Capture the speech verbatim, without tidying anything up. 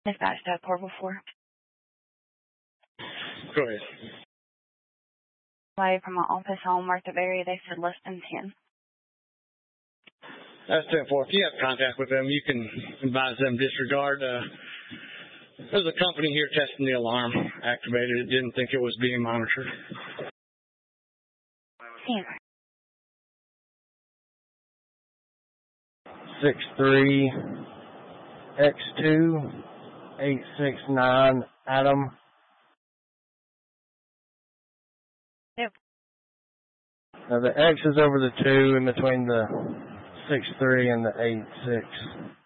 Dispatch to Corporal four. Go ahead. Somebody from my office home worked of area, they said less than ten. That's ten four. If you have contact with them, you can advise them disregard. Uh, there's a company here testing the alarm. Activated it. Didn't think it was being monitored. ten. Six three X two eight six nine Adam. Yep. Now the X is over the two in between the six three and the eight six.